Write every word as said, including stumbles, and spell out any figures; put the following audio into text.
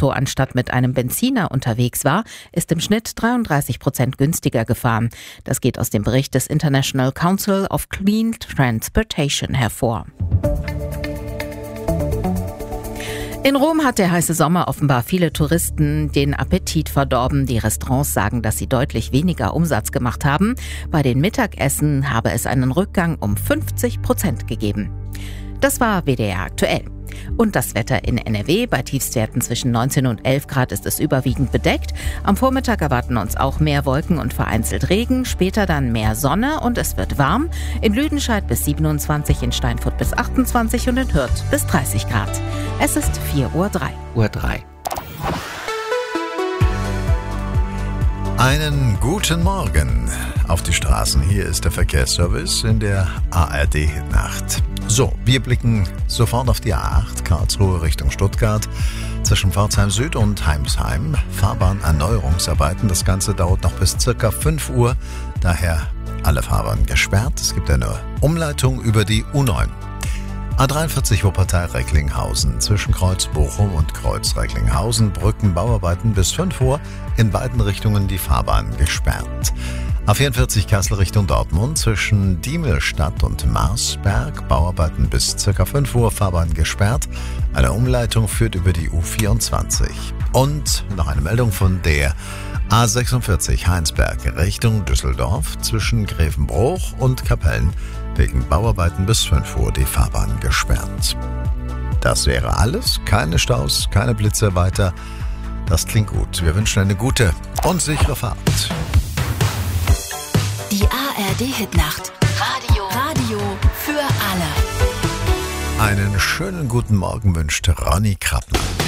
Auto anstatt mit einem Benziner unterwegs war, ist im Schnitt dreiunddreißig Prozent günstiger gefahren. Das geht aus dem Bericht des International Council of Clean Transportation hervor. In Rom hat der heiße Sommer offenbar viele Touristen den Appetit verdorben. Die Restaurants sagen, dass sie deutlich weniger Umsatz gemacht haben. Bei den Mittagessen habe es einen Rückgang um fünfzig Prozent gegeben. Das war W D R aktuell. Und das Wetter in N R W. Bei Tiefstwerten zwischen neunzehn und elf Grad ist es überwiegend bedeckt. Am Vormittag erwarten uns auch mehr Wolken und vereinzelt Regen. Später dann mehr Sonne und es wird warm. In Lüdenscheid bis siebenundzwanzig, in Steinfurt bis achtundzwanzig und in Hürth bis dreißig Grad. Es ist vier Uhr drei. Uhr drei. Einen guten Morgen auf die Straßen. Hier ist der Verkehrsservice in der A R D-Nacht. So, wir blicken sofort auf die A acht, Karlsruhe Richtung Stuttgart, zwischen Pforzheim Süd und Heimsheim. Fahrbahnerneuerungsarbeiten. Das Ganze dauert noch bis circa fünf Uhr, daher alle Fahrbahnen gesperrt. Es gibt eine Umleitung über die U neun. A dreiundvierzig Wuppertal Recklinghausen, zwischen Kreuz Bochum und Kreuz Recklinghausen, Brückenbauarbeiten bis fünf Uhr, in beiden Richtungen die Fahrbahn gesperrt. A vierundvierzig Kassel Richtung Dortmund, zwischen Diemelstadt und Marsberg, Bauarbeiten bis ca. fünf Uhr, Fahrbahn gesperrt. Eine Umleitung führt über die U vierundzwanzig. Und noch eine Meldung von der A sechsundvierzig Heinsberg Richtung Düsseldorf, zwischen Grevenbruch und Kapellen, wegen Bauarbeiten bis fünf Uhr die Fahrbahn gesperrt. Das wäre alles. Keine Staus, keine Blitze weiter. Das klingt gut. Wir wünschen eine gute und sichere Fahrt. Die A R D-Hitnacht. Radio. Radio für alle. Einen schönen guten Morgen wünscht Ronny Krappner.